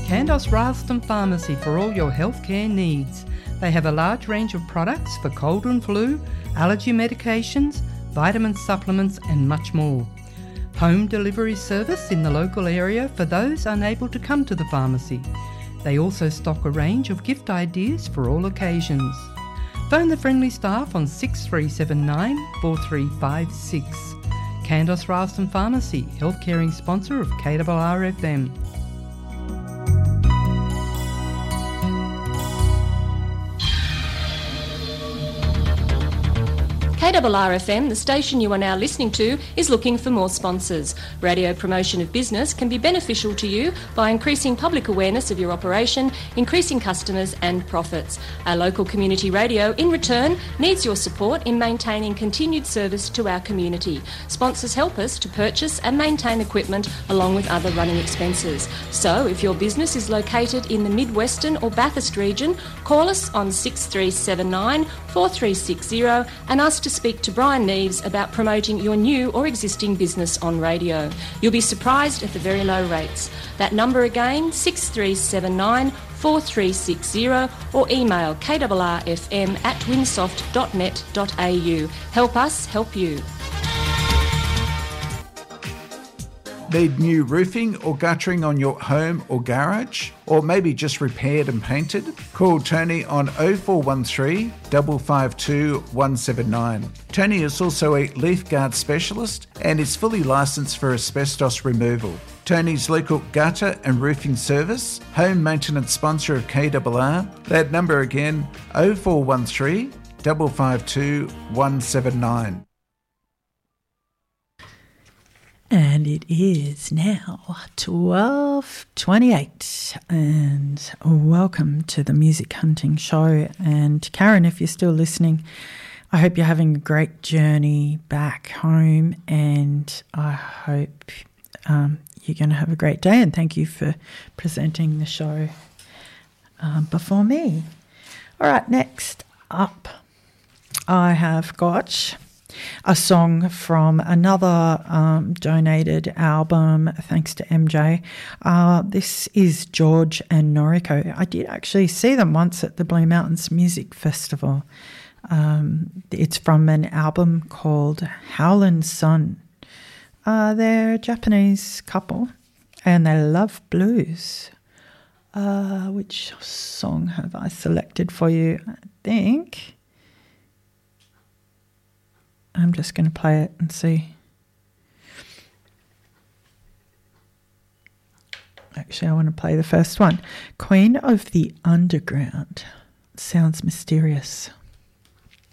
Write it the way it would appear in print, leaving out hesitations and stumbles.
Candos Ralston Pharmacy for all your healthcare needs. They have a large range of products for cold and flu, allergy medications, vitamin supplements and much more. Home delivery service in the local area for those unable to come to the pharmacy. They also stock a range of gift ideas for all occasions. Phone the friendly staff on 6379 4356. Candos Ralston Pharmacy, health-caring sponsor of KRRFM. KRRFM, the station you are now listening to, is looking for more sponsors. Radio promotion of business can be beneficial to you by increasing public awareness of your operation, increasing customers and profits. Our local community radio, in return, needs your support in maintaining continued service to our community. Sponsors help us to purchase and maintain equipment along with other running expenses. So, if your business is located in the Mid-Western or Bathurst region, call us on 6379 4360 and ask to speak to Brian Neves about promoting your new or existing business on radio. You'll be surprised at the very low rates. That number again, 6379 4360, or email krrfm@winsoft.net.au. Help us help you. Need new roofing or guttering on your home or garage? Or maybe just repaired and painted? Call Tony on 0413 552 179. Tony is also a leaf guard specialist and is fully licensed for asbestos removal. Tony's local gutter and roofing service, home maintenance sponsor of KRR. That number again, 0413 552 179. And it is now 12:28, and welcome to the Music Hunting Show. And Karen, if you're still listening, I hope you're having a great journey back home, and I hope you're going to have a great day, and thank you for presenting the show before me. All right, next up I have got a song from another donated album, thanks to MJ. This is George and Noriko. I did actually see them once at the Blue Mountains Music Festival. It's from an album called Howlin' Sun. They're a Japanese couple and they love blues. Which song have I selected for you? I think I'm just going to play it and see. Actually, I want to play the first one. Queen of the Underground. Sounds mysterious.